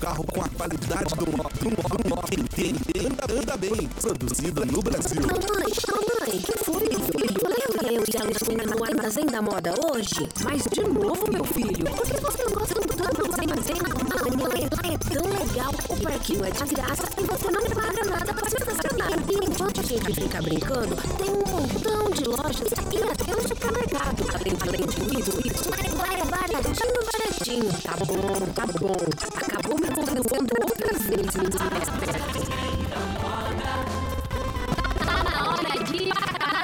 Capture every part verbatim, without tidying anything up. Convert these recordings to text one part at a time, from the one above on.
carro com a qualidade do do quem tem, anda, anda bem, produzido no Brasil. Mamãe, mamãe, que foi, filho? Lembra eu e a Lucinha no armazém da moda hoje? Mas de novo, meu filho, por que você não gosta tanto do armazém da moda? É tão legal, o parquinho é de graça e você não paga nada pra se estacionar. E enquanto a gente fica brincando, tem um montão de lojas e até um supermercado. Além de além de tudo isso, é baratinho, baratinho. Tá bom, tá bom. Acabou me convencendo outras vezes. Tá na hora de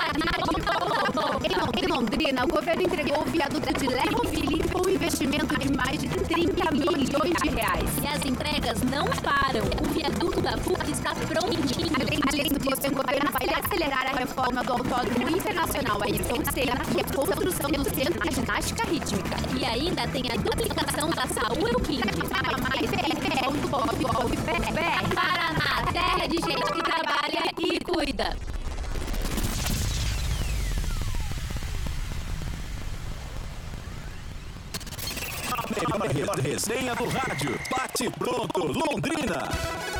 Em Londrina, o governo entregou o viaduto de Lerroville com um investimento de mais de trinta milhões de reais. E as entregas não param. O viaduto da P U C está prontinho. Além, além disso, o governo vai acelerar a reforma do Autódromo Internacional Ayrton Senna e a construção do Centro de Ginástica Rítmica. E ainda tem a duplicação da Saúl Euquinde. Mais B R ponto gov ponto B R. Paraná, terra de gente que trabalha e cuida. A melhor resenha do rádio. Bate pronto, Londrina.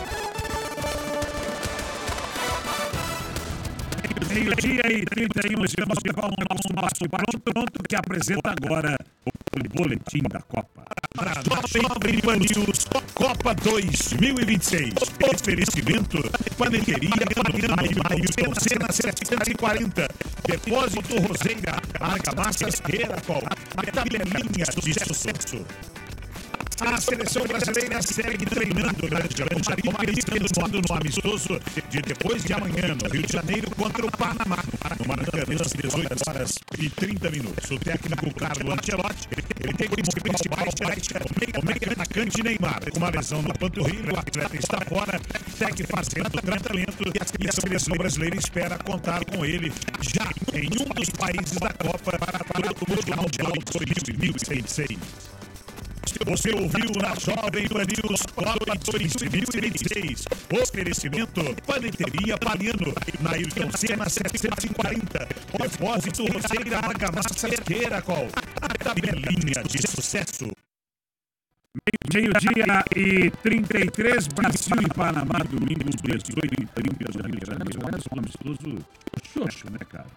Meio-dia e trinta e um, estamos de volta ao nosso Bate Pronto, que apresenta agora o Boletim da Copa. Jovem Pan News Copa dois mil e vinte e seis. Oferecimento Paneteria Maio Cena setecentos e quarenta. Depósito Roseira. Argamassas Heracol. Tabelinhas de sucesso. A seleção brasileira segue treinando na região marítima no amistoso de depois de amanhã, no Rio de Janeiro, contra o Panamá, no Maracanã, às dezoito horas e trinta minutos. O técnico Carlo Ancelotti, ele tem como principais o meio atacante Neymar, com uma lesão na panturrilha, o atleta está fora, segue fazendo tratamento e a seleção brasileira espera contar com ele já em um dos países da Copa para o Mundial dois mil e vinte e seis. Você ouviu na Jovem Pan News Copa dois mil e vinte e seis. Oferecimento Paneteria Paliano, na Ayrton Senna setecentos e quarenta. Depósito Roseira Argamassa Heracol. A tabelinha de sucesso. Meio-dia e trinta e três, Brasil e Panamá, domingo, dezoito e trinta do Rio de Janeiro. Olha só, um amistoso xoxo, né, cara?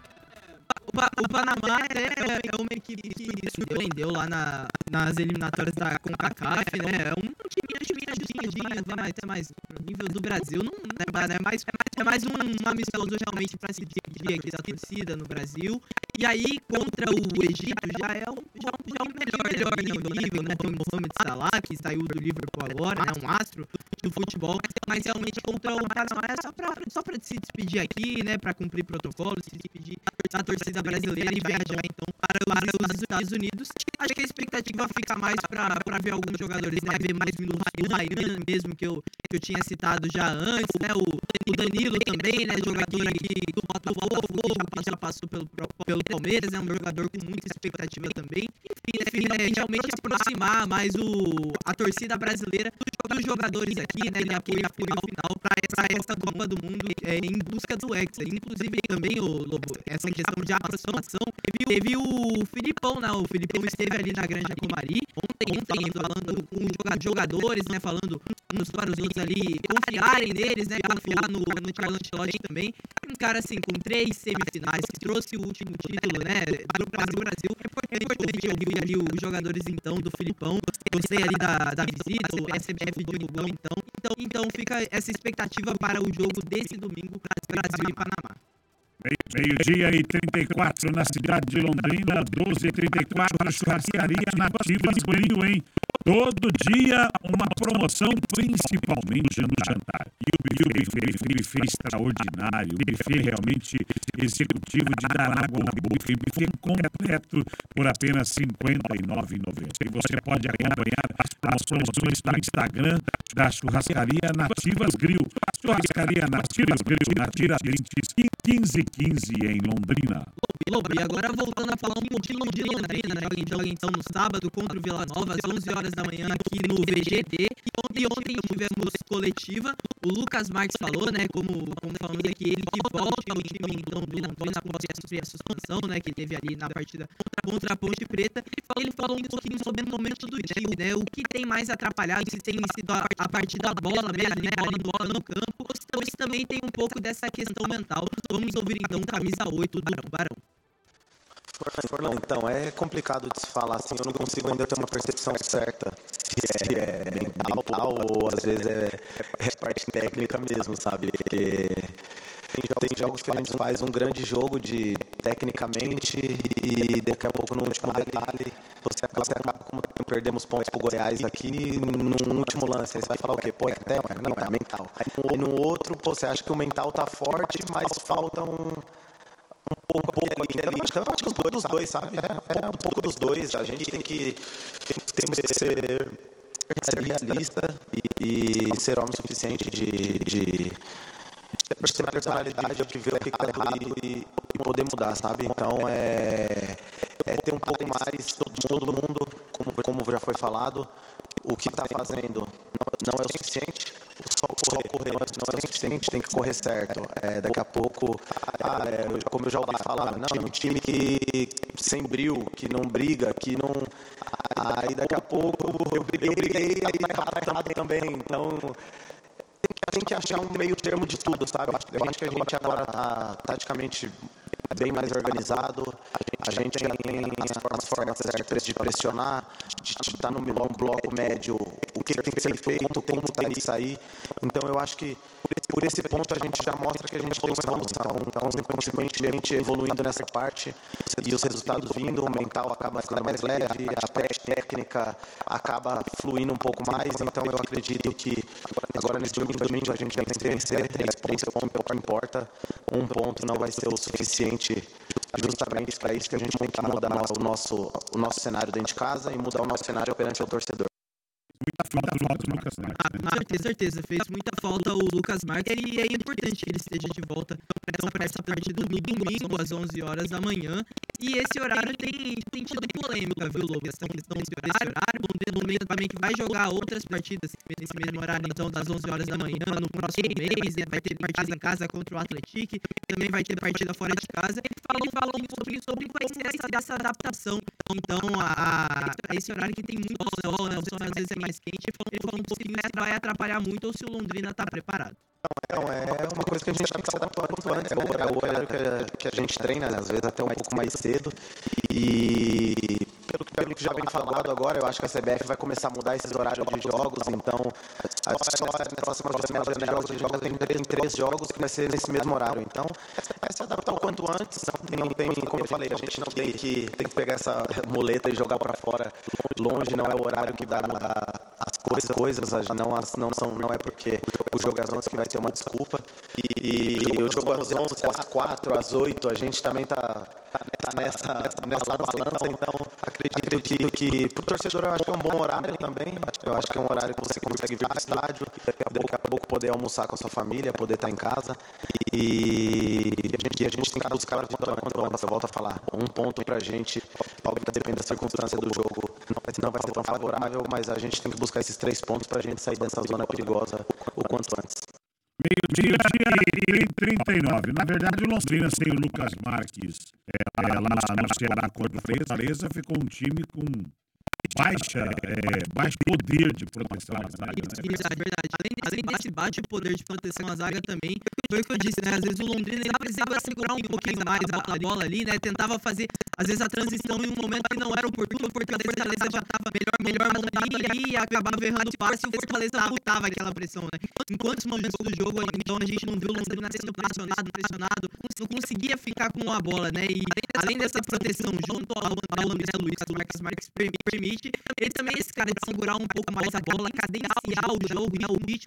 O, pa o Panamá é, é uma equipe que surpreendeu lá na, nas eliminatórias da CONCACAF, né? É um time ajudinho, vai mais, mais nível do Brasil, não é, é mais, é mais um, um amistoso realmente para se dividir aqui da torcida no Brasil. E aí, contra o Egito, já é o, já, já o melhor, melhor nível, né? Tem o Mohamed Salah, que saiu do Liverpool agora, né? Um astro do futebol, mas realmente contra o Panamá é só para só pra se despedir aqui, né? Para cumprir protocolo, se despedir da torcida brasileira e viajar então para, para os Estados Unidos. Acho que a expectativa fica mais para ver alguns jogadores, né? Ver mais minutos do Ryan, mesmo que eu, que eu tinha citado já antes, né? O, o Danilo também, né? Jogador aqui do Botafogo, que já, já passou pelo, pelo Palmeiras, é um jogador com muita expectativa também. Enfim, né? Realmente aproximar mais o, a torcida brasileira dos jogadores aqui, né? De apoio ao final para essa, essa Copa do Mundo é, em busca do Hexa. Inclusive também, o Lobo, essa questão de aproximação, teve, teve o Filipão, né? O Filipão esteve ali na Granja Comari ontem, ontem falando com jogadores, né? Falando uns para os outros ali, confiarem neles, né? Confiar no, no Carlo Ancelotti também. Um cara assim, com três semifinais, que trouxe o último título, né? Do Brasil. É importante ouvir ali os jogadores, então, do Filipão. Gostei ali da, da visita, o S B F divulgou, então. então. Então fica essa expectativa para o jogo desse domingo, Brasil e Panamá. Meio-dia e trinta e quatro na cidade de Londrina, doze e trinta e quatro, churrascaria Nativas Grill, hein? Todo dia uma promoção, principalmente no jantar. E o buffet, buffet extraordinário, o buffet realmente executivo de dar água na boca, o buffet completo por apenas cinquenta e nove reais e noventa centavos. E você pode acompanhar as promoções no Instagram da churrascaria Nativas Grill. Churrascaria Nativas Grill, na Tiradentes quinze quinze em Londrina. Lobo, e agora voltando a falar um pouquinho de Londrina, né? Joga então no sábado contra o Vila Nova, às onze horas horas da manhã aqui no V G D. E ontem tivemos coletiva. O Lucas Marques falou, né, como, como falamos aqui, ele que volta ao time então, do Londrina após sofrer a suspensão, né, que teve ali na partida contra a Ponte Preta. Ele falou um pouquinho sobre o momento do time, né, o que tem mais atrapalhado, se tem sido a, a partir da bola mesmo, né, bola, bola no campo, ou se também tem um pouco dessa questão mental. Vamos ouvir então camisa oito do Barão. Não, então, é complicado de se falar assim, eu não consigo ainda ter uma percepção certa se é mental ou às vezes é, é parte técnica mesmo, sabe? Porque tem jogos que a gente faz um grande jogo de tecnicamente e daqui a pouco no último detalhe você acaba como perdemos pontos pro Goiás aqui no último lance, aí você vai falar o quê? Pô, é técnica? Não, é mental. Aí no outro, pô, você acha que o mental tá forte, mas falta um um pouco, um pouco ali, ali. Eu acho que os dois, dos dois, sabe? É, é um pouco dos dois. A gente tem que, tem que ser, ser realista e, e ser homem suficiente de, de, de ter uma personalidade, de ver o que está errado e, e poder mudar, sabe? Então, é, é ter um pouco mais de todo mundo, como, como já foi falado, o que está fazendo não, não é o suficiente. Só correr, correr não é o suficiente, tem que correr certo. É, daqui a pouco, ah, é, como eu já ouvi falar, não, é um time que sem brilho, que não briga, que não. Aí daqui a pouco eu briguei, eu briguei aí tá tratado também. Então tem que achar um meio termo de tudo, sabe? Eu acho que a gente agora está taticamente bem mais organizado, a gente já tem as formas certas de pressionar, de estar no bloco médio, o que tem que ser feito, como tem que sair. Então eu acho que por esse ponto a gente já mostra que a gente tem uma evolução. Então, consequentemente, evoluindo nessa parte e os resultados vindo, o mental acaba ficando mais leve, a parte técnica acaba fluindo um pouco mais. Então eu acredito que agora nesse jogo de domingo a gente vai vencer três pontos, é o que importa. Um ponto não vai ser o suficiente justamente para isso que a gente tem que mudar o nosso, o nosso cenário dentro de casa e mudar o nosso cenário perante o torcedor. Muita falta do Lucas Marques. Ah, certeza, certeza. Fez muita falta o Lucas Marques e é importante que ele esteja de volta então, para essa partida no domingo, às onze horas da manhã. E esse horário tem, tem tido polêmica, viu, Lucas? Essa questão desse horário. O Londrina também que vai jogar outras partidas nesse mesmo horário, então, das onze horas da manhã, no próximo mês. Vai ter partida em casa contra o Atlético, também vai ter partida fora de casa. Ele falou, falou sobre, sobre qual vai ser essa, essa adaptação. Então, a, a esse horário que tem muito sol, né? O sol às vezes é mais quente. Ele falou um pouquinho se vai atrapalhar muito ou se o Londrina está preparado. Não, é uma coisa que a gente tem que se adaptar quanto antes. É o horário que a gente treina, às vezes até um pouco mais cedo. E pelo, pelo que já vem falado agora, eu acho que a C B F vai começar a mudar esses horários de jogos. Então, só nessas próximas janelas de jogos, a gente tem três, três jogos que vai ser nesse mesmo horário. Então, é se adaptar o quanto antes. Não tem, como eu falei, a gente não tem que, tem que pegar essa muleta e jogar para fora longe. Não é o horário que vai mudar as coisas, coisas não, as, não, são, não é porque o jogo às onze que vai ter uma desculpa. E, e o jogo às onze, às quatro, às oito, a gente também está tá nessa, nessa balança. Então, acredito que, que para o torcedor eu acho que é um bom horário também. Eu acho que é um horário que você consegue vir para o estádio, daqui a pouco poder almoçar com a sua família, poder estar em casa. E, e, a, gente, e a gente tem que buscar a vitória quanto antes. Eu volto a falar, um ponto para a gente, óbvio que depende da circunstância do jogo, não vai, não vai ser tão favorável, mas a gente tem que buscar esses três pontos para a gente sair dessa zona perigosa o quanto antes. Meio-dia e trinta e nove. Na verdade, o Londrina sem o Lucas Marques é, é, lá no Ceará contra o Fortaleza ficou um time com baixa, é, baixo poder de proteção à zaga. Isso, né? Isso, é verdade. Além, além desse baixo poder de proteção à zaga também, foi o que eu disse, né? Às vezes o Londrina ele precisava segurar um pouquinho mais a bola ali, né? Tentava fazer, às vezes, a transição em um momento que não era oportuno, porque a Fortaleza já estava melhor, melhor montada ali e acabava errando o passe e o Fortaleza botava aquela pressão, né? Em quantos momentos do jogo, então, a gente não viu o Londrina sendo pressionado, pressionado, não conseguia ficar com a bola, né? E além dessa proteção, junto ao André Luiz, que o Marcos Marques permite, ele também é esse cara de segurar um pouco mais a bola, cadenciar o jogo, o ritmo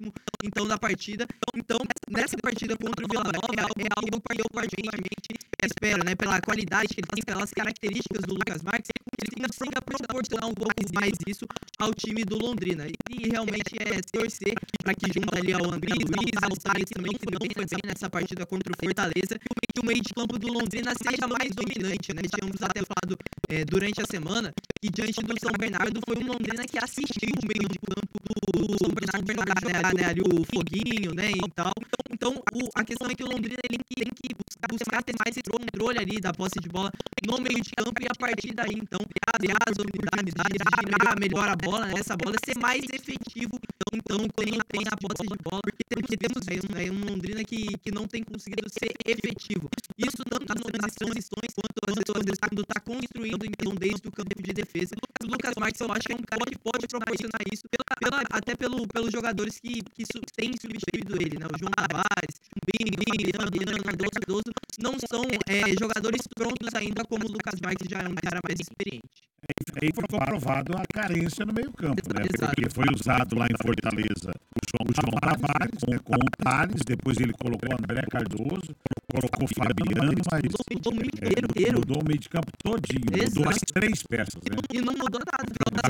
ritmo, então, da partida. Então, nessa partida contra o Vila Nova, é algo que eu particularmente espero, né? Pela qualidade que ele tem, pelas características do Lucas Marques, ele consiga proporcionar um pouco mais isso ao time do Londrina. E, e realmente é torcer para que junto ali ao André Luiz, ao Salles também, que não foi bem nessa partida contra o Fortaleza, que o meio de campo do Londrina seja mais dominante, né? Tínhamos até falado é, durante a semana que diante do São Bernardo foi um Londrina que assistiu o meio de campo do, do São Bernardo jogar, né? Ali o Foguinho, né? E tal. Então, o, a questão é que o Londrina ele tem que buscar, buscar ter mais esse controle ali da posse de bola no meio de campo e a partir daí, então, criar as oportunidades de melhorar melhor a bola, né? Essa bola ser mais efetivo, então, quando tem a posse de bola, porque temos, temos visto, né? Um Londrina que, que não tem conseguido ser efetivo. Isso tanto nas transições quanto às vezes quando está construindo, então, desde o campo de defesa. O Lucas Marques, eu acho que é um cara que pode proporcionar isso, pela, pela, até pelo, pelos jogadores que, que su, têm substituído ele, né? O João Tavares, o Bini, o Leandro Cardoso, não são é, jogadores prontos ainda, como o Lucas Marques já é um cara mais experiente. Aí foi comprovado a carência no meio campo, né? Porque foi usado lá em Fortaleza o João, o João Tavares, né? Com o Thales, depois ele colocou o André Cardoso, colocou o Fabiano, mas mudou o meio é, inteiro, inteiro. Mudou o meio de campo todinho, Exato. Mudou as três peças, né? E não mudou nada.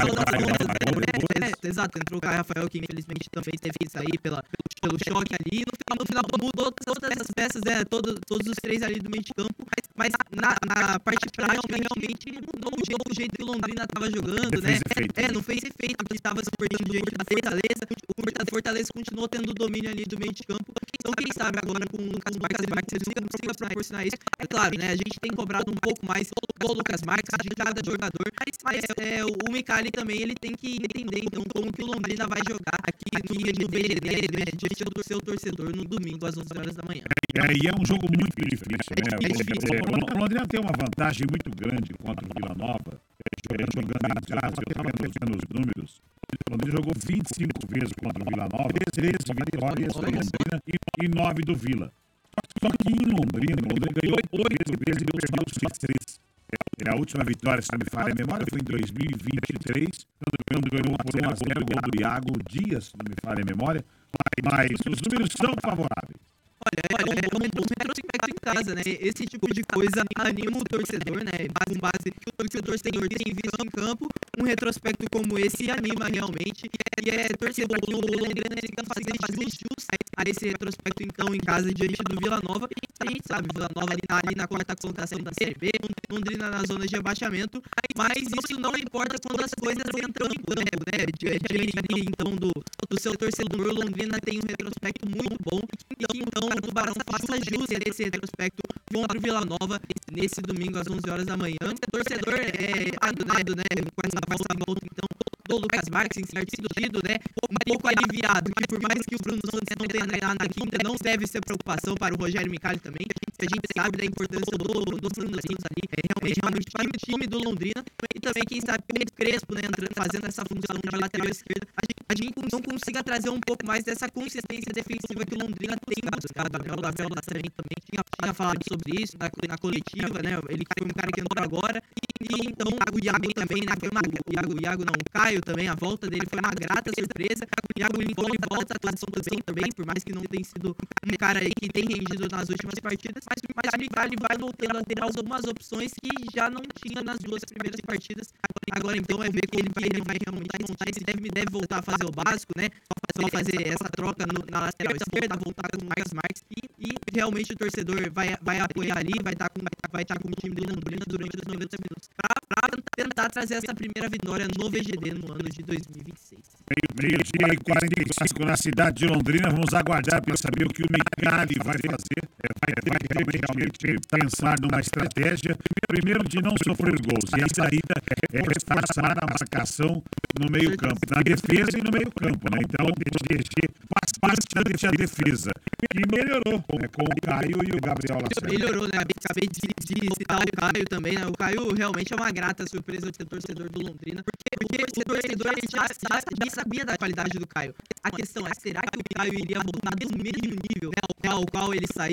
É, exato, entrou o Caio Rafael, que infelizmente também teve que sair pela, pelo choque ali, e no final, no final mudou todas essas peças, né? Todos, todos os três ali do meio de campo, mas na, na parte prática realmente mudou o jeito, o jeito que o Londrina estava jogando, né? É, não fez efeito, porque estava se perdendo diante da Fortaleza, o Fortaleza continuou tendo o domínio ali do meio de campo, então quem sabe agora com o Lucas Marques, ele consiga, consiga proporcionar isso. É claro, né? A gente tem cobrado um pouco mais do Lucas Marques, de cada jogador, mas é, o Micali também, ele tem que entender, então, como que o Londrina vai jogar aqui, aqui no V G D, né? Diante do seu torcedor no domingo, às onze horas da manhã. E é um jogo muito difícil, né? É difícil. O Londrina tem uma vantagem muito grande contra o Vila Nova, jogando em casa, eu estava vendo os números. O Londrina jogou vinte e cinco vezes contra o Vila Nova, treze vitórias do Londrina e nove do Vila. Só que em Londrina, o Londrina ganhou oito vezes e perdeu só três. É, a última vitória, se não me falha a memória, foi em dois mil e vinte e três, quando ganhou por um a zero o gol do Iago Dias, se não me falha a memória. Mas os números são favoráveis. Olha, é um, um retrospecto em casa, né? Esse tipo de coisa anima o torcedor, né? Com base que o torcedor tem visto em campo, um retrospecto como esse anima realmente. E é torcedor do Londrina que está fazendo jus a esse retrospecto, então, em casa, diante do Vila Nova. A gente sabe, o Vila Nova está ali na quarta colocação da Série B, Londrina na zona de rebaixamento, mas isso não importa quando as coisas entram em campo, né? Diante, então, do, do seu torcedor, o Londrina tem um retrospecto muito bom. E, então, o Tubarão faça jus a esse retrospecto contra o Vila Nova nesse domingo às onze horas da manhã. O torcedor é animado, né? Com essa volta, então, do Lucas Marques em certo sentido, né? Um pouco aliviado, que por mais que o Bruno Santos não tenha treinado na quinta, não deve ser preocupação para o Rogério Micali também. A gente sabe da importância do, do Bruno Santos ali, é realmente, realmente para o time do Londrina. E também, quem sabe, com o Crespo, né? Fazendo essa função de lateral esquerda, a gente, a gente não consiga trazer um pouco mais dessa consistência defensiva que o Londrina tem buscado, né? O Gabriel também, também tinha, tinha falado sobre isso na, na coletiva, né? Ele foi um cara que entrou agora. E, e então o Iago também, né? Foi uma, o Iago, o Iago não, o Caio também, a volta dele foi uma grata surpresa. O Iago Lincoln volta a atuação também, por mais que não tenha sido um cara aí que tem rendido nas últimas partidas, mas, mas ele vai, ele vai voltando a ter algumas opções que já não tinha nas duas primeiras partidas. Agora então é ver que ele vai, ele vai realmente montar, ele deve, deve voltar a fazer o básico, né? Só fazer essa troca no, na lateral esquerda, voltar com o Lucas Marques e, e realmente o torcedor vai, vai apoiar ali, vai estar com, vai estar com o time do Londrina durante os noventa minutos para tentar trazer essa primeira vitória no V G D no ano de dois mil e vinte e seis. Meio-dia e quarenta e cinco na cidade de Londrina. Vamos aguardar para saber o que o Micali vai fazer. É, vai, vai realmente pensar numa estratégia, primeiro, de não sofrer gols. E a saída é reforçar a marcação no meio-campo, na defesa e no meio-campo, né? Então, mexer bastante a defesa. E melhorou, né? Com o Caio e o Gabriel Lacerda. Melhorou, né? Acabei de, de citar o Caio também, né? O Caio realmente é uma grata surpresa de ser torcedor do Londrina, porque, porque o torcedor já, já, já sabia da qualidade do Caio. A questão é, será que o Caio iria voltar do mesmo nível, né, ao, qual, ao qual ele saiu?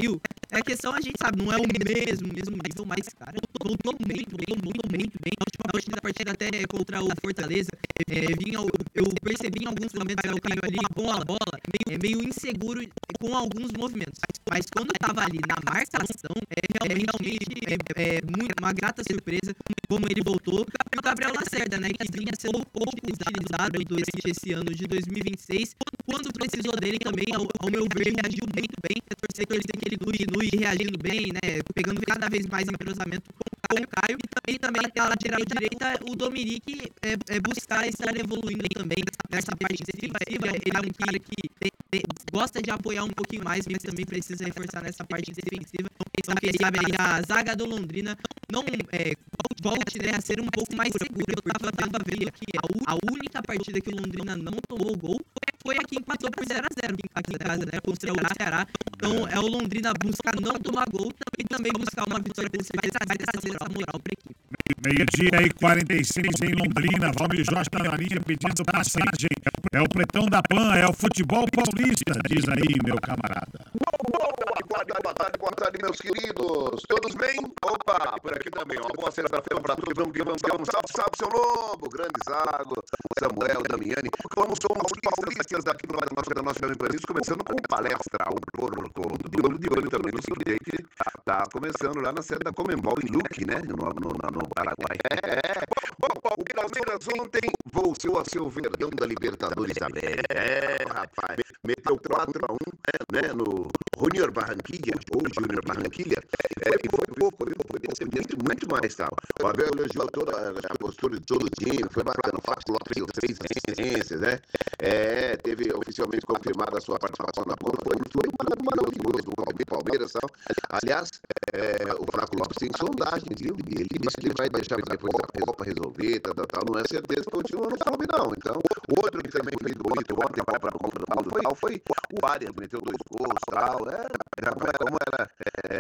É a questão, a gente sabe, não é o mesmo, mesmo nível, mas, cara, voltou muito bem, muito, muito bem. Na última partida até contra o Fortaleza, é, vinha, eu percebi em alguns momentos que o Caio ali com a bola, meio, é, meio inseguro com alguns movimentos. Mas quando tava ali na marcação, é, é realmente é, é muito, uma grata surpresa como ele voltou. E o Gabriel Lacerda, né, que vinha sendo pouco utilizado durante esse ano de dois mil e vinte e seis, quando precisou dele também, ao, ao meu ver, reagiu muito bem. Torcer que ele tem que ele continue reagindo bem, né, pegando cada vez mais entrosamento com o Caio. E também pela lateral direita, o Dominique é, é buscar estar evoluindo também nessa parte defensiva. Ele é um cara que tem, tem, gosta de apoiar um pouquinho mais, mas também precisa reforçar nessa parte defensiva. Então, quem sabe aí a zaga do Londrina não é, volte, né, a ser um pouco mais segura. Eu tava, tava vendo que a, a única partida que o Londrina não tomou gol foi a que empatou por zero a zero aqui em casa, né, contra o Ceará. Então é o Londrina buscar não tomar gol e também buscar uma vitória desse vai trazer essa moral para a equipe. Meio-dia e quarenta e seis em Londrina. Valmir Jorge tá na linha pedindo passagem. É o Pretão da Pan, é o futebol paulista, diz aí, meu camarada. Boa tarde, boa tarde, boa tarde, meus queridos. Todos bem? Opa, por aqui também. Uma boa sexta-feira para todos. Vamos que vamos, vamos. Salve, salve, seu Lobo, grande Zago, Samuel, Damiani. Vamos com os paulistas daqui do nosso da nossa empresa, começando com palestra. O porco de olho de olho também no seguinte que tá começando lá na sede da Comembol em Luque, né? No, no, no Paraguai. É. Bom, o Palmeiras ontem voltou a ser o verdão da Libertadores da América. É, rapaz. Meteu quatro a um, né? No Junior Barranquilla, ou Junior Barranquilla. É, e foi pouco, viu? Poderia ser muito, muito mais, tal. O Abel elogiou toda a postura de todo o time, foi bacana. O Fábio Lopes deu três assistências, né? É, teve oficialmente confirmada a sua participação na Copa. Foi um maravilhoso do Palmeiras, tal. Aliás, é, o Fábio Lopes tem sondagens, viu? Ele disse que ele vai deixar depois da Copa resolver, tal, tal, não é certeza que continua no clube, não. Então, o outro que também fez bonito ontem para a Copa do Mundo foi, foi o Arias, meteu dois gols, tal, né? Como, é, como era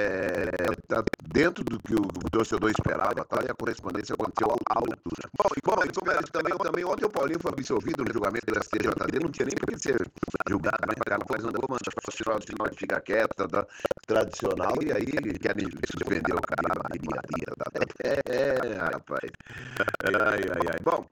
é, tá dentro do que o torcedor esperava, tal, e a correspondência aconteceu à altura. Bom, e como ele também, também, ontem o Paulinho foi absolvido no julgamento da S T J D, não tinha nem por que ser julgado, mas ela faz um gol, mas fica quieta, tá, tradicional, e aí querem suspender o cara na dia tá? É, é, rapaz. Ai, ai, ai. Bom,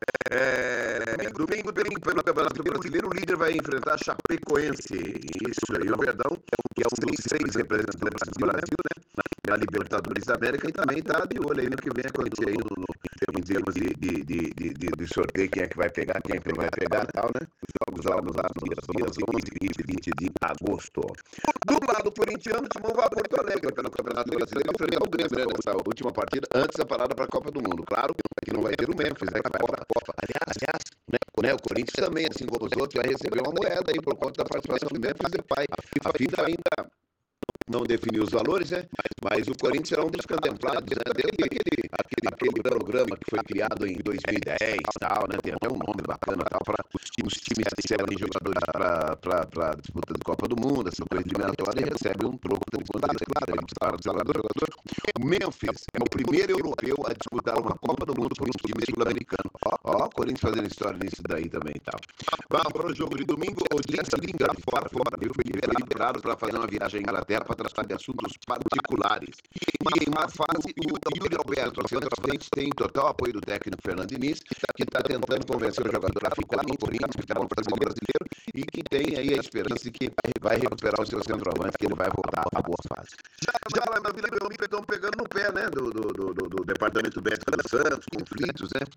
é, domingo, domingo, pelo Campeonato Brasileiro, o líder vai enfrentar a Chapecoense. Isso aí, o Verdão, que é um dos seis representantes do Brasil, né? Na Libertadores da América, e também tá de olho aí no que vem acontecer aí no, no, em termos de, de, de, de, de sorteio, quem é que vai pegar, quem é que vai pegar e tal, né? Os jogos lá nos dias onze e vinte de agosto. Do lado corintiano, o Timão vai a Porto Alegre pelo Campeonato Brasileiro, enfrentar o Grêmio, né? Nessa última partida, antes da parada para a Copa do Mundo. Claro que não vai ter o Memphis, né? Que vai para a Copa. Aliás, aliás né? né? O Corinthians também, assim como os outros, vai receber uma moeda aí por conta da participação do Memphis e pai. A FIFA ainda não definiu os valores, né? Mas o Corinthians será um dos contemplados, né? Desde aquele, aquele, aquele programa que foi criado em dois mil e dez e tal, né? Tem até um nome bacana tal, para os times recebem jogadores para a disputa da Copa do Mundo, essa coisa eliminatória, e recebe um troco de contas, claro, para o jogador. O Memphis é o primeiro europeu a disputar uma Copa do Mundo por um time sul-americano. Ó, o Corinthians fazendo história nisso daí também e tal. Vamos para o jogo de domingo, o Jets Lingard fora, fora, viu? Foi liberado para fazer uma viagem à Inglaterra para tratar de assuntos particulares. E em uma fase, o Yuri Alberto, o centroavante, tem total apoio do técnico Fernando Diniz, que está tentando convencer o jogador a ficar no Corinthians, que está no brasileiro, e que tem aí a esperança de que vai recuperar o seu centroavante, que ele vai voltar a boa fase. Já, já lá na Vila Belmiro estão pegando no pé, né, do, do, do, do, do Departamento Médico do Santos, conflitos, né,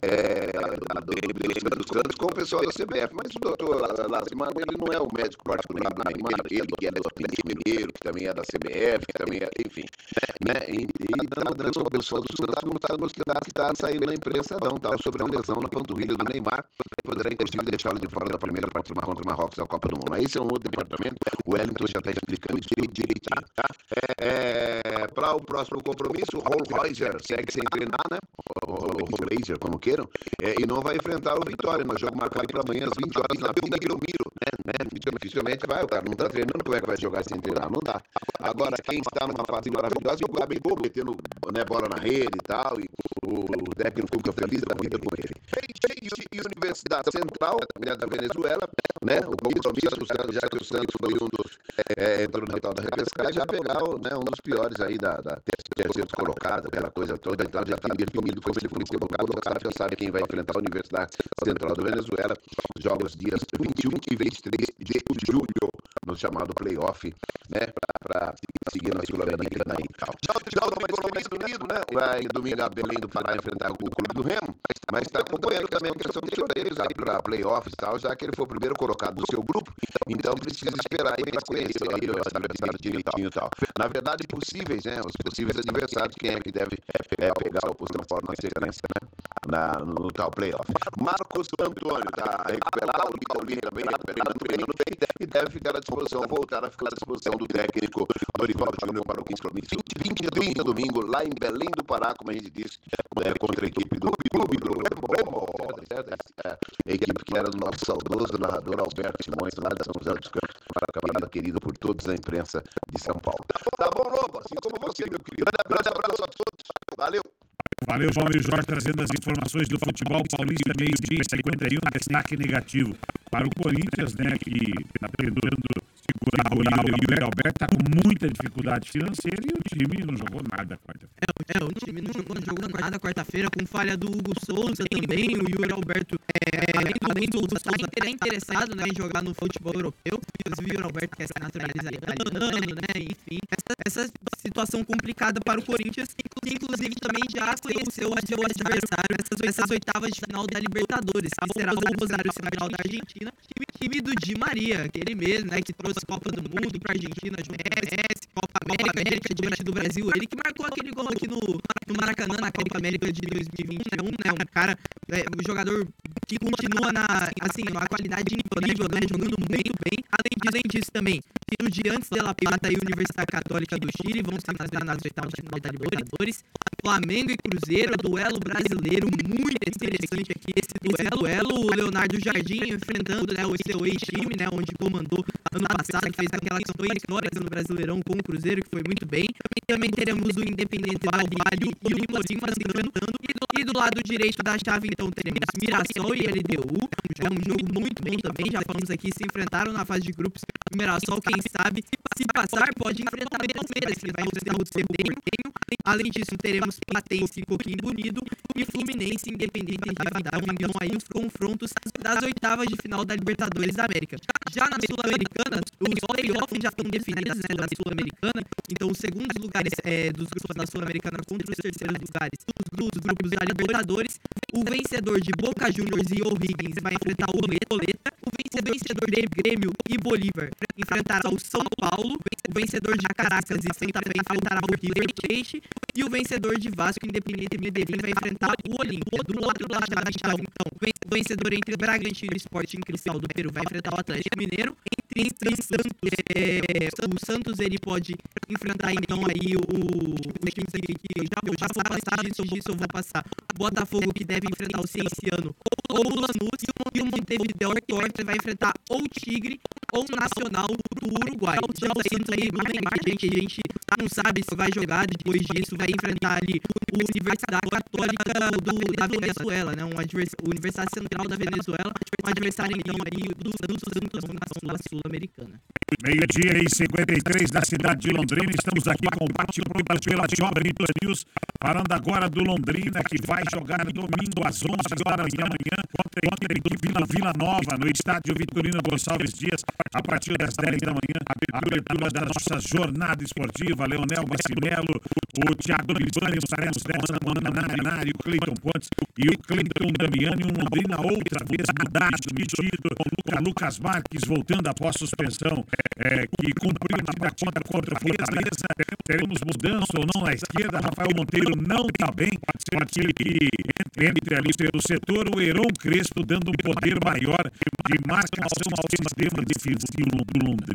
é, do, do, dos Santos com o pessoal da C B F, mas o doutor Lassimano, ele não é o médico particular do Neymar, ele que é do Hospital Mineiro, que também é da C B F, que também é, enfim, né, e estamos dando sobre o pessoal do Santos, como está mostrando que está saindo na imprensa, não, tá, sobre a lesão na panturrilha do Neymar, poderá inclusive deixá-lo de fora da primeira partida contra o Marrocos da Copa do Mundo. Mas esse é um outro departamento, o Wellington já está explicando isso direitinho, tá? É, é, para o próximo compromisso, o Rollheiser segue sem treinar, né? O Rollheiser, como queiram, é, e não vai enfrentar o Vitória no jogo marcado para amanhã às vinte horas na Vila Belmiro, né? Dificilmente vai, o cara não tá treinando, como é que vai jogar sem treinar? Não dá. Agora, quem está numa fase maravilhosa, o Gabigol metendo, né, bola na rede e tal, e o, o técnico fica feliz da vida com ele. E a Universidade Central, né, da Venezuela, né, o compromisso do Santos, já que o Santos foi um dos, é, entrou no tal da repescagem, já pegar, né, um dos piores aí da, da terceiro colocado, aquela coisa toda, então já está definido como ele foi colocado, o cara já sabe quem vai enfrentar a Universidade Central da Venezuela, jogos dias vinte e um e vinte e três de julho, no chamado playoff, né, para seguir na Sul-Americana aí e tal. Já o Reino Unido, né, vai domingo a Belém do Pará enfrentar o Clube do Remo, mas está acompanhando também a questão de choreiros aí para playoffs e tal, já que ele foi o primeiro colocado do seu grupo, então precisa esperar aí para conhecer aí o adversário direitinho e tal. Na verdade, possíveis, né, os possíveis adversários, quem é que deve é, pegar o posição fora na sequência, né, na, no, no tal playoff. Marcos Antônio está recuperado, o Paulinho também recuperado, treino bem, e deve ficar à disposição, voltar a ficar à disposição do técnico Dorival Júnior para o vinte e trinta domingo, lá em Belém do Pará, como a gente disse, é, contra a equipe do Clube do Remo, a equipe que era do nosso saudoso narrador Alberto Simões, lá de São José dos Campos, camarada querido por todos a imprensa de São Paulo. Tá bom, Lobo? Assim como você, meu querido. Grande abraço a todos. Valeu. Valeu, João e Jorge, trazendo as informações do futebol paulista, meio-dia, cinquenta e um, destaque negativo para o Corinthians, né, que está tentando segurar o Yuri Alberto, está com muita dificuldade financeira e o time não jogou nada quarta-feira. É, é, o time não jogou, não jogou nada quarta-feira, com falha do Hugo Souza também, o Yuri Alberto, é, além do Hugo Souza, está interessado, né, em jogar no futebol europeu, inclusive o Yuri Alberto quer se naturalizar italiano, né, enfim, essa, essa situação complicada para o Corinthians, que inclusive também já conheceu o seu adversário essas, essas oitavas de final da Libertadores, que será o Rosário Central da Argentina, time do Di Maria, aquele mesmo, né, que trouxe Copa do Mundo para a Argentina, junto com M S, Copa América diante do Brasil, ele que marcou aquele gol aqui no, no Maracanã, na Copa América de dois mil e vinte e um, né, um cara, é, um jogador que continua na, assim, uma qualidade incrível, né, jogando muito bem, além, além disso também, no dia antes dela Plata e Universidade Católica do Chile, vão se enfrentar nas oitavas de final da Libertadores, Flamengo e Cruzeiro, duelo brasileiro muito interessante aqui, esse duelo, o Leonardo Jardim enfrentando, né, o seu ex-time, né, onde comandou ano passado, que fez aquela campanha histórica no Brasileirão com o Cruzeiro, que foi muito bem. Também teremos o Independente Vale e o Limozinho enfrentando, e do lado direito da chave, então, teremos Mirassol e L D U, é um jogo muito bom também, já falamos aqui, se enfrentaram na fase de grupos, o Mirassol, quem sabe, se passar, pode enfrentar o Palmeiras, que vai ser o desempenho. Além disso, teremos Platense e Coquimbo Unido e Fluminense Independente de Rivadavia, então aí os confrontos das oitavas de final da Libertadores da América. Já na Sul-Americana, os playoffs já estão definidos, né, da Sul-Americana, então os segundos lugares é, dos grupos da Sul-Americana contra os terceiros lugares dos, dos grupos da Libertadores, o vencedor de Boca Juniors e O'Higgins vai enfrentar o Boleta, o vencedor de Grêmio e Bolívar enfrentará o São Paulo, o vencedor de Caracas e Santa Fé enfrentará o River Plate, e o vencedor de Vasco Independente Medellín vai enfrentar o Olímpia. Do outro lado da chave, então, o vencedor entre Bragantino e Sporting Cristal do Peru vai enfrentar o Atlético Mineiro. Entre Santos, é, o Santos ele pode enfrentar então aí o, o time que já, eu já vou passar disso, disso eu vou passar. Botafogo, que deve enfrentar o Cienciano ou o Lanús, e o Montevideo que vai enfrentar ou o Tigre ou o Nacional do Uruguai. Já o Santos aí, a gente, a gente não sabe se vai jogar, depois disso vai enfrentar ali o Universidade Católica do, da Venezuela, né? Um advers, o Universidade Central da Venezuela, um adversário então aí do Santos na Sul-Americana. Meio-dia e cinquenta e três da cidade de Londrina, estamos aqui com o bate-pronto pela Jovem Pan News, falando agora do Londrina, que vai jogar no domingo às onze horas da manhã contra a equipe do Vila Nova, no estádio Vitorino Gonçalves Dias, a partir das dez da manhã, a abertura da nossa jornada esportiva. Leonel Bassimelo, o Thiago Lisbani, o Saremos Mananari, o Cleiton Pontes e o Cleiton Damiani, um Londrina outra vez mudado, metido, com o Lucas Marques voltando após suspensão, é, que cumpriu na partida contra o Fortaleza. Teremos mudança ou não na esquerda. Rafael Monteiro não está bem, pode ser que entre ali pelo setor o Heron Crespo, dando um poder maior de marcação ao sistema defensivo do Londrina.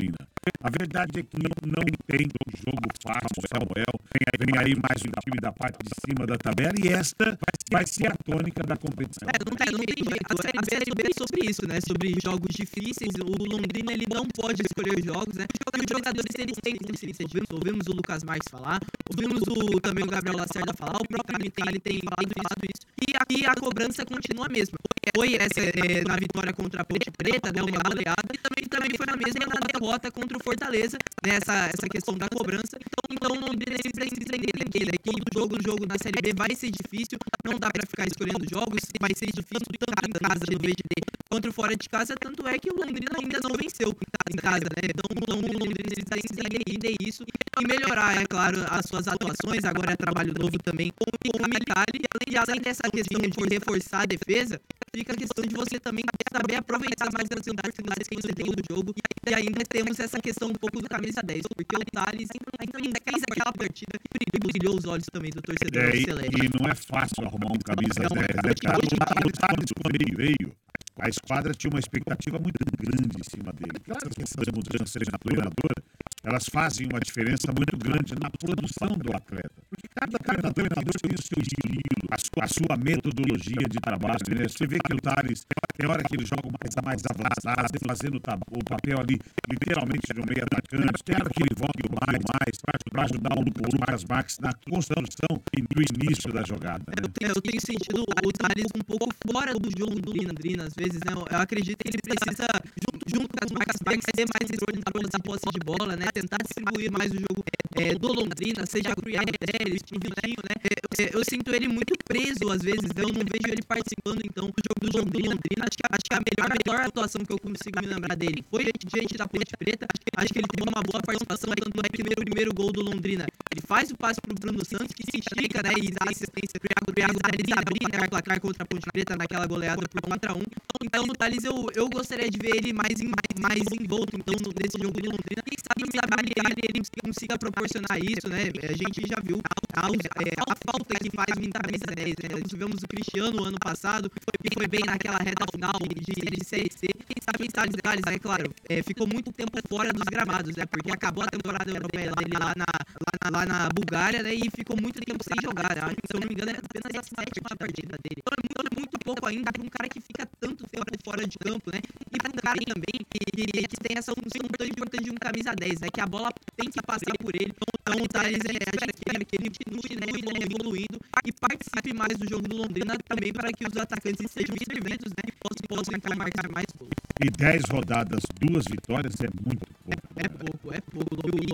A verdade é que não tem jogo fácil, Samuel. Vem, vem aí mais um time da parte de cima da tabela e esta vai ser a tônica da competição. É, não tem, não tem jeito. A Série B, a Série B é sobre isso, né? Sobre jogos difíceis. O Londrina, ele não pode escolher os jogos, né? E os jogadores, eles têm consciência disso. Ouvimos o Lucas Marques falar, ouvimos o, também o Gabriel Lacerda falar, o próprio Mitali tem falado isso. E aqui a cobrança continua a mesma. Foi essa é, na vitória contra a Ponte Preta, né? Uma goleada. E também, também foi a mesma na derrota contra o Fortaleza, nessa essa questão da cobrança. Então, então Londrina precisa entender, né? Que o jogo, o jogo da Série B vai ser difícil, não dá pra ficar escolhendo jogos, vai ser difícil tanto em casa no V G D quanto fora de casa, tanto é que o Londrina ainda não venceu em casa, né? Então, então o Londrina precisa entender isso e melhorar, é claro, as suas atuações. Agora é trabalho novo também com o Mitali, e além dessa questão de reforçar a defesa, fica a questão de você também saber aproveitar mais as oportunidades que você tem no jogo. E ainda temos essa questão um pouco do camisa dez, porque o Thales ainda não fez aquela partida que brilhou os olhos também do torcedor. É, e, e não é fácil arrumar um camisa dez, né, cara? O Thales, quando ele veio, a esquadra tinha uma expectativa muito grande em cima dele. Claro que essas mudanças na treinadora, elas fazem uma diferença muito grande na produção do atleta. Porque cada, cada treinador tem o seu estilo, a sua, a sua metodologia de trabalho, né? Você vê que o Thales, tem hora que ele joga uma coisa mais avançada, fazendo o papel ali, literalmente, de um meio atacante. Tem hora que ele volta mais, mais para ajudar o Lucas Marques na construção do início da jogada. Né? Eu, tenho, eu tenho sentido o Thales um pouco fora do jogo do Londrina, às vezes, né? Eu acredito que ele precisa, junto, junto com as marcas, ser mais controle da posse de bola, né? Tentar distribuir mais o jogo é, do Londrina, seja o Cruiado Teles, o Vitinho, né? Eu, eu sinto ele muito preso, às vezes, eu não vejo ele participando, então, do jogo do, jogo do Londrina. Acho que, acho que a, melhor, a melhor atuação que eu consigo me lembrar dele foi diante da Ponte Preta. Acho que ele teve uma boa participação, tanto é que no primeiro gol do Londrina, ele faz o passe pro Bruno Santos, que se estica, né? E dá assistência pro Cruiado Teles abrir, né? O placar contra a Ponte Preta naquela goleada por um contra um. Então, no Thales, eu, eu gostaria de ver ele mais, em, mais envolto, então, nesse jogo do Londrina. Quem sabe, quem sabe ele, ele consiga proporcionar isso, né? A gente já viu a, a, a falta que faz no camisa dez, né? Nós tivemos o Cristiano ano passado, que foi bem naquela reta final de, de Série C. Quem sabe, quem sabe, Thales, é claro, é, ficou muito tempo fora dos gramados, né? Porque acabou a temporada europeia dele lá na, lá na, lá na Bulgária, né? E ficou muito tempo sem jogar, né? Se eu não me engano, é apenas a sétima partida dele. Então, é muito, muito pouco ainda para um cara que fica tanto tempo fora de campo, né? E para um cara também que, que, que tem essa função tão importante de um camisa dez, né? Que a bola tem que passar por ele. Então, o Thales, é, espera que, que ele continue, né, evoluindo e participe mais do jogo do Londrina também, para que os atacantes sejam servidos, né? E possam, possam marcar mais gols. E dez rodadas, duas vitórias é muito pouco. É, é pouco, é pouco.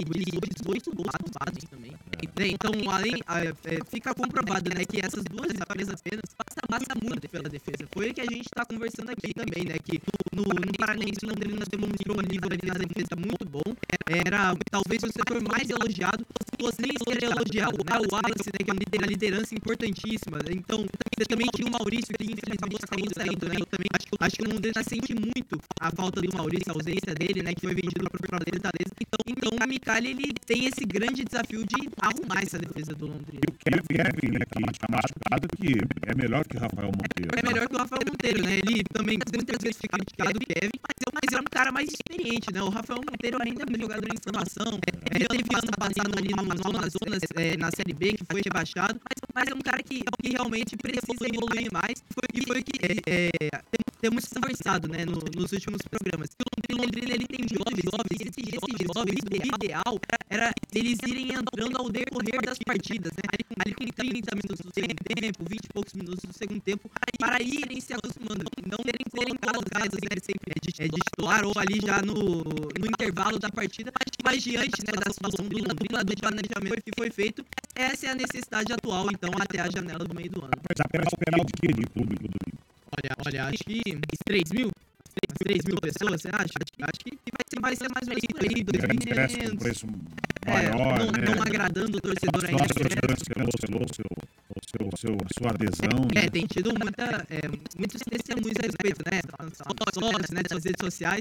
E dezoito gols tomados também. É. Então, além, é, fica comprovado, né, que essas duas vitórias apenas passa, passa muito pela defesa. Foi o que a gente está conversando aqui também, né? Que no, no Paranaense, Londrina, nós demonstrou um nível ali na defesa muito bom. Era talvez o setor mais elogiado. Você nem querer elogiar o Wallace, né, que é uma liderança importantíssima. Então, você também tinha o Maurício, que infelizmente acabou saindo, né? Eu também acho, acho que o Londrina sente muito a falta do Maurício, a ausência dele, né? Que foi vendido para o Fortaleza. Então, então, o Mitali, ele tem esse grande desafio de arrumar essa defesa do Londrina. E o Kevin, né, que está machucado, que é melhor que o Rafael Monteiro. É, é melhor que o Rafael Monteiro, né? Ele também muitas vezes fica criticado do Kevin, mas é, mas é um cara mais experiente, né? O Rafael Monteiro ainda é um jogador em formação. É, ele teve ano passado ali no Amazonas, é, na Série B, que foi rebaixado, mas, mas é um cara que, que realmente precisa evoluir mais. Foi, e foi o que é, é, temos conversado, né, no, nos últimos programas. O Londrina, ele tem jovens, jovens, e esses, esses jovens, o ideal era eles irem entrando ao decorrer das partidas, né? Ali com trinta minutos do segundo tempo, vinte e poucos minutos do segundo tempo, para irem se acostumando, não terem colocados casos, né, sempre de, é, de titular ou ali já no, no intervalo da partida, mas diante, né, da situação do Londrina, do planejamento que foi feito, essa é a necessidade atual, então, até a janela do meio do ano. Mas apenas esperar o que de público do Olha, olha, acho que três mil? três mil pessoas, você acha? Acho que vai ser, vai ser mais ou menos por aí, dois mil e quinhentos. Um preço maior, é, não, né? não agradando o torcedor ainda. Nossa, cancelou seu, seu, seu, sua adesão. É, né? tem tido muita, é, muitos testemunhos a respeito, né? Sócios, né, das redes sociais.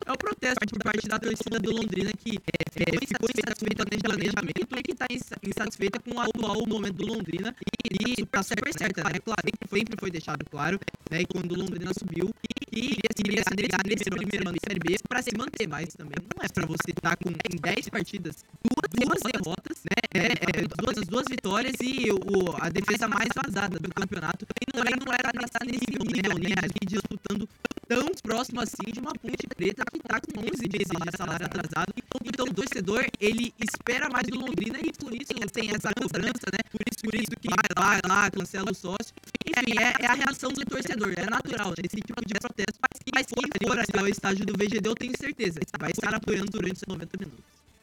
é o protesto por parte da torcida do Londrina que é, é, ficou insatisfeita com o planejamento e que está insatisfeita com o atual momento do Londrina e está super certa, né? Claro, sempre foi deixado claro, né, quando o Londrina subiu e iria se ligar nesse primeiro ano de Série B para se manter, mas também não é para você estar com em dez partidas, duas, duas derrotas, né, é, é, duas, duas vitórias e o, a defesa mais vazada do campeonato, e também não era para estar nesse nível, né, aqui disputando tão próximo assim de uma Ponte Preta que está com onze meses de salário atrasado. Então o torcedor, ele espera mais do Londrina e por isso tem essa cobrança, né? Por isso, por isso que vai lá, lá, cancela o sócio. Enfim, é, é a reação do torcedor, é natural, né? Esse tipo de protesto. Mas quem for até o estádio do V G D, eu tenho certeza, vai estar apoiando durante os noventa minutos.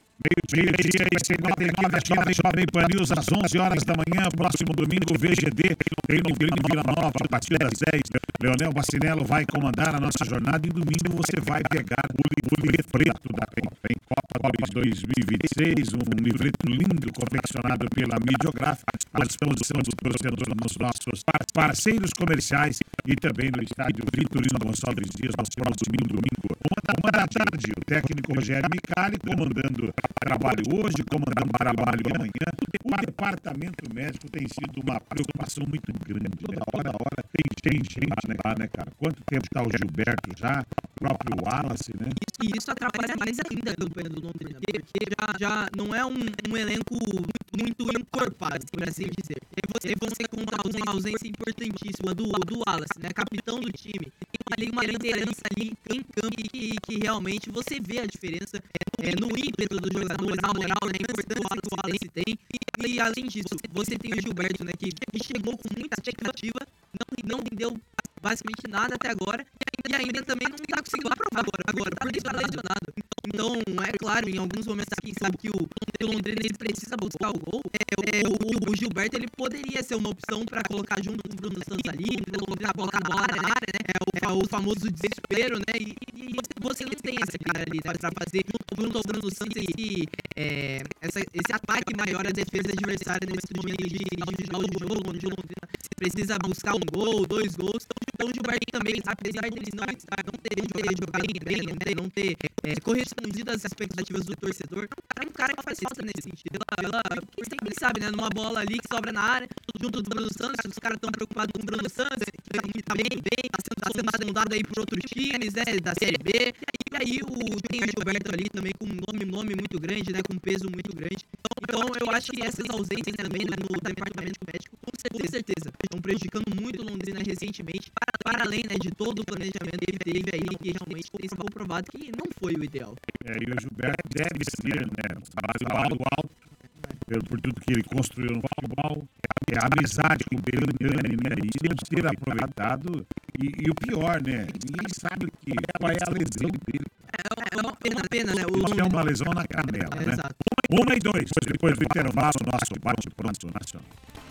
Meio-dia e cinquenta e nove, Jovem Jovem Pan News, às onze horas da manhã, próximo domingo, V G D, tem no Grêmio Vila Nova, a partir das dez. Leonel Bacinello vai comandar a nossa jornada e domingo você vai pegar o livreto preto da Tem Copa dois mil e vinte e seis, um livreto lindo confeccionado pela Midiográfica, à disposição dos torcedores nos nossos parceiros comerciais e também no estádio Vitorino Gonçalves Dias, no próximo domingo. Uma da tarde, o técnico Rogério Micali comandando trabalho hoje, comandando trabalho amanhã. O departamento médico tem sido uma preocupação muito grande. Toda hora, hora tem gente lá, né, cara? Quanto tempo está o Gilberto já? O próprio Wallace, né? E isso atrapalha mais ainda a campanha do Londrina, porque já, já não é um, um elenco muito encorpado, por assim dizer. E você, você conta uma ausência importantíssima do, do Wallace, né? Capitão do time. Tem uma liderança ali em campo que, que realmente você vê a diferença é, no ímpeto dos jogadores, na moral, na importância que o Wallace tem. E, e além disso, você tem o Gilberto, né, que chegou com muita expectativa, não, não deu basicamente nada até agora, e ainda também não está conseguindo aprovar agora, agora porque está lesionado. Então, é claro, em alguns momentos quem sabe que o, o Londrina ele precisa buscar o gol, é, é, o, o Gilberto ele poderia ser uma opção para colocar junto com o Bruno Santos ali, colocar a bola na área, na área, né? É o, o famoso desespero, né? E, e você não tem esse cara ali, né, para fazer junto ao Bruno Santos esse, é, essa, esse ataque maior à defesa adversária nesse momento de final de jogo, onde o Londrina precisa buscar um gol, dois gols. Então o Gilberto também, apesar de ele não, não ter jogado bem, não ter, não ter é, correspondido às expectativas do torcedor, é um cara que faz falta nesse sentido. Ela, ela, quem sabe, né? Numa bola ali que sobra na área, junto do Bruno Santos, os caras estão preocupados com o Bruno Santos, que tá bem, bem, tá sendo, tá sendo sondado aí por outros times, né? Da Série B. E aí o, tem o Gilberto ali também com um nome, nome muito grande, né? Com um peso muito grande. Então eu acho que essas ausências também no departamento médico, com certeza, estão prejudicando muito o Londrina recentemente, para, para além, né, de todo o planejamento que ele teve aí, que realmente tem sido comprovado que não foi o ideal. É, e o Gilberto deve ser, né, algo alto, por, por tudo que ele construiu no futebol, é a amizade com o Belintani, né, e não ter aproveitado, e, e o pior, né, ninguém sabe que, qual é a lesão dele. É uma pena, pena, né? O é uma lesão na canela, é, né? Exato. Uma e dois, depois do intervalo, nosso bate-pronto nacional.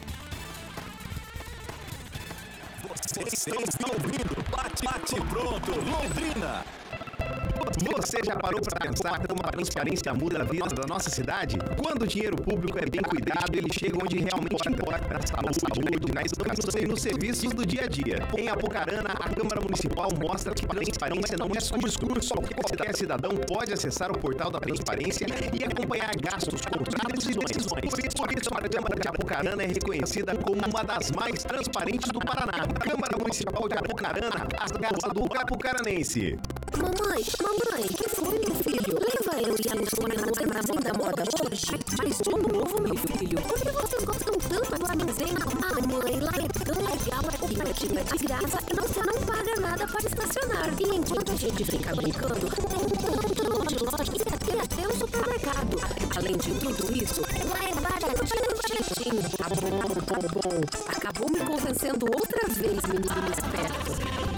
Você está ouvindo Bate, Bate Pronto Londrina. Você já parou para pensar como a transparência muda a vida da nossa cidade? Quando o dinheiro público é bem cuidado, ele chega onde realmente importa, na saúde, na educação e nos serviços do dia a dia. Em Apucarana, a Câmara Municipal mostra que transparência não é só um discurso. Qualquer cidadão pode acessar o portal da transparência e acompanhar gastos, contratos e decisões. Por isso, a Câmara de Apucarana é reconhecida como uma das mais transparentes do Paraná. Câmara Municipal de Apucarana, a casa do apucaranense. Mamãe, mamãe, que foi, meu filho? Leva eu e a Luciana no armazém da moda hoje. Mas de novo, meu filho, por que vocês gostam tanto do armazém? Ah, mãe, lá é tão legal, aqui é de graça e você não paga nada para estacionar. E enquanto a gente fica brincando, tem um montão de lojas e tem até um supermercado. Além de tudo isso, lá é baratinho. Tá bom, tá bom. Acabou me convencendo outra vez, menino esperto.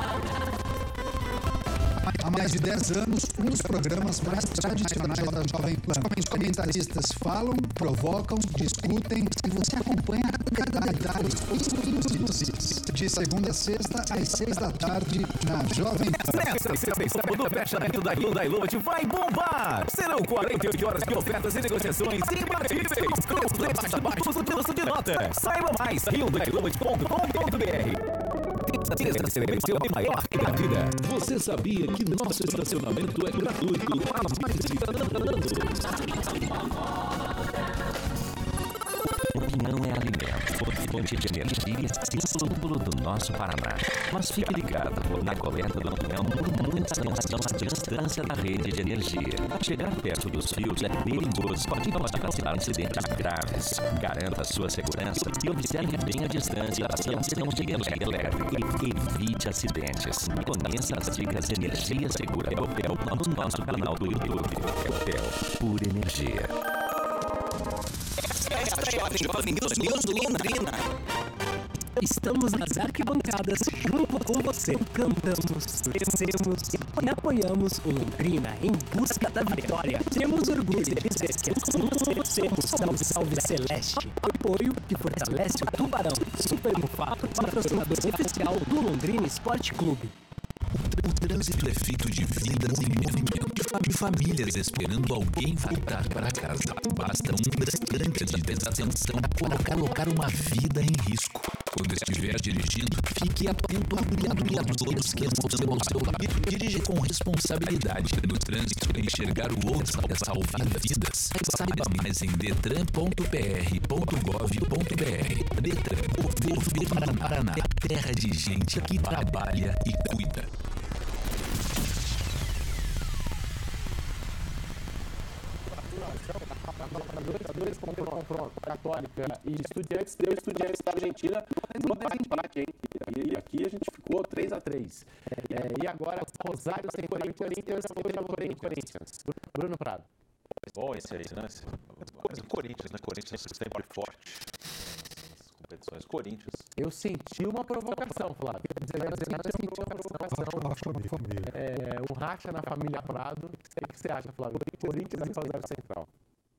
Há mais de dez anos, um dos programas mais tradicionais da Jovem Pan. Os comentaristas falam, provocam, discutem e você acompanha cada detalhe de segunda a sexta, às seis da tarde, na Jovem Pan. Nesta sexta e sábado, o fechamento da Ilha da Ilute vai bombar! Serão quarenta e oito horas de ofertas e negociações imbatíveis, com os preços baixos do preço de nota. Saiba mais, rio da ilute ponto com ponto b r. Terça Seleção maior que a vida. Você sabia que nosso estacionamento é gratuito há mais de anos? O que não é alimento, fonte de energia, símbolo do nosso Paraná. Mas fique ligado, na coleta do caminhão, por muita atenção à distância da rede de energia. Chegar perto dos fios é perigoso, pode causar incidentes graves. Garanta sua segurança e observe bem a distância da estação de energia elétrica. Evite acidentes. Conheça as dicas de energia segura Copel no nosso canal do YouTube. Copel, pura energia. Jovem News Londrina. Estamos nas arquibancadas junto com você. Cantamos, crescemos e apoiamos o Londrina em busca da vitória. Temos orgulho de dizer que somos Salve Salve Celeste. Apoio que fortalece o Tubarão. Super Mufato, patrocinador oficial do Londrina Esporte Clube. O trânsito é feito de vidas em movimento, de famílias esperando alguém voltar para casa. Basta um tranque de desatenção para colocar uma vida em risco. Quando estiver dirigindo, fique atento a brilhadores que estão ao seu lado. Dirija com responsabilidade. No trânsito, enxergar o outro é salvar vidas. Saiba mais em detran ponto p r ponto gov ponto b r. Detran, o governo do Paraná, terra de gente que trabalha e cuida. Dois confrontos, Católica e Estudiantes, deu Estudiantes da Argentina no empate, hein? E aqui a gente ficou três a três. É, e agora, Rosário sem Corinthians, Corinthians. Bruno Prado. Bom esse aí, né? Mas o Corinthians, né? Corinthians é sempre forte nas competições. Corinthians. Eu senti uma provocação, Flávio. Eu senti uma provocação. É, um racha na família Prado. O que você acha, Flávio? Corinthians e Rosário Central.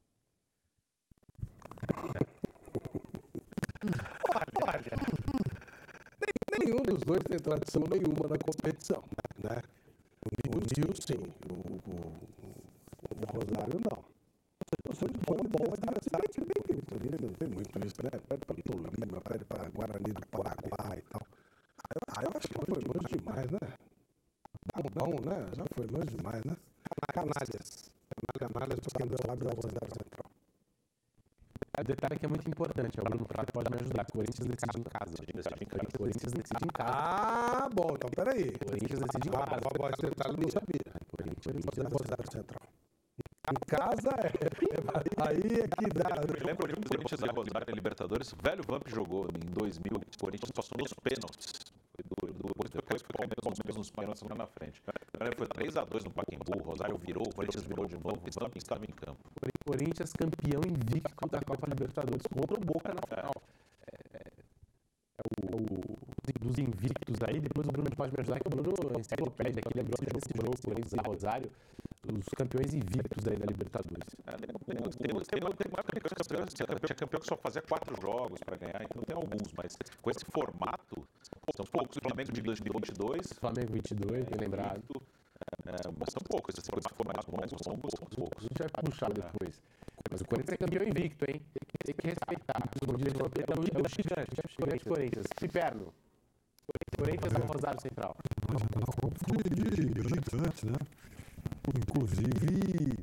Olha, nenhum dos dois tem tradição nenhuma na competição, né? O Nil, sim, o, o, o Rosário, não. São de bom, bom, mas a cidade não tem muito isso, né? Pede para Tolima, pede para Guarani do Paraguai e tal. Aí eu acho que foi longe demais, né? Bom, né? Já foi longe demais, né? Canalhas. Canalhas do Campeonato da Rosário Central. O detalhe é que é muito importante, o Bruno Prado pode me ajudar. Corinthians decide em casa. Corinthians decide em casa. Ah, bom, então peraí. Corinthians decide em casa. Ah, agora esse detalhe eu não sabia. Corinthians é Rosário Central. Em casa é. Aí é que dá. Eu lembro de um Corinthians e Rosário em Libertadores. O velho Vamp jogou em dois mil. O Corinthians passou nos pênaltis. Depois, depois foi Palmeiras nos pênaltis na frente. Foi três a dois no Pacaembu. O Rosário virou, o Corinthians virou de novo. O Vamp estava em campo. Corinthians campeão invicto da Copa Libertadores contra o Boca na final. É, é o, o dos invictos aí. Depois o Bruno pode me ajudar, que o Bruno enciclopédia aqui lembrou até desse jogo, Corinthians e Rosário, os campeões invictos aí da Libertadores. É, tem, tem, tem uma época que tinha campeão que só fazia quatro jogos para ganhar, então tem alguns, mas com esse formato, são poucos. O Flamengo de dois mil e vinte e dois. Flamengo vinte e dois, bem lembrado. É, mas são poucos, esses formatos bons são poucos. A gente vai puxar depois. Mas o Corinthians é campeão invicto, hein? Tem que respeitar. O diretor é o gigante, o gigante Corinthians. Ciperno. Corinthians ou Rosário Central? De gigantes, né? Inclusive,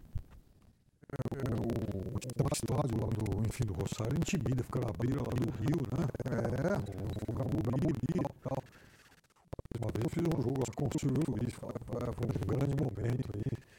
o estádio lá do, enfim, do Rosário intimida, fica na beira lá do Rio, né? É, o Gaburi e tal. Uma vez eu fiz um jogo com o Silvio Luiz, foi um grande momento aí.